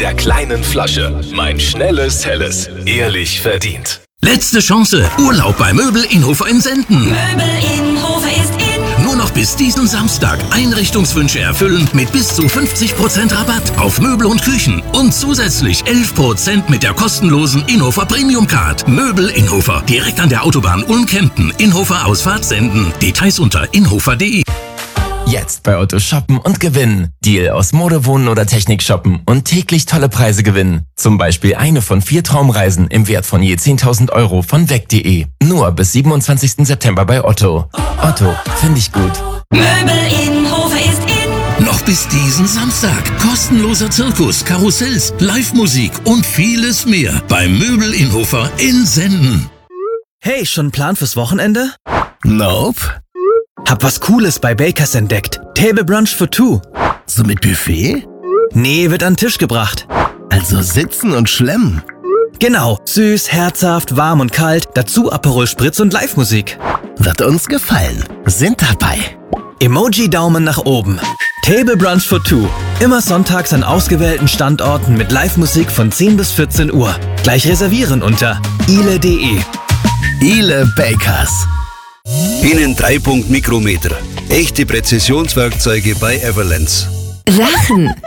der kleinen Flasche. Mein schnelles, helles. Ehrlich verdient. Letzte Chance. Urlaub bei Möbel Inhofer in Senden. Möbel Inhofer ist in. Nur noch bis diesen Samstag Einrichtungswünsche erfüllen mit bis zu 50% Rabatt auf Möbel und Küchen. Und zusätzlich 11% mit der kostenlosen Inhofer Premium Card. Möbel Inhofer. Direkt an der Autobahn Ulm-Kempten. Inhofer Ausfahrt Senden. Details unter inhofer.de. Jetzt bei Otto shoppen und gewinnen. Deal aus Mode, Wohnen oder Technik shoppen und täglich tolle Preise gewinnen. Zum Beispiel eine von 4 Traumreisen im Wert von je 10.000 Euro von weg.de. Nur bis 27. September bei Otto. Otto, finde ich gut. Möbel Inhofer ist in. Noch bis diesen Samstag. Kostenloser Zirkus, Karussells, Live-Musik und vieles mehr bei Möbel Inhofer in Senden. Hey, schon einen Plan fürs Wochenende? Nope. Hab was Cooles bei Bakers entdeckt. Table Brunch for two. So mit Buffet? Nee, wird an den Tisch gebracht. Also sitzen und schlemmen. Genau. Süß, herzhaft, warm und kalt. Dazu Aperol Spritz und Live-Musik. Wird uns gefallen. Sind dabei. Emoji-Daumen nach oben. Table Brunch for two. Immer sonntags an ausgewählten Standorten mit Live-Musik von 10 bis 14 Uhr. Gleich reservieren unter ile.de. Ile Bakers. Bienen 3-Punkt Mikrometer. Echte Präzisionswerkzeuge bei Everlands. Sachen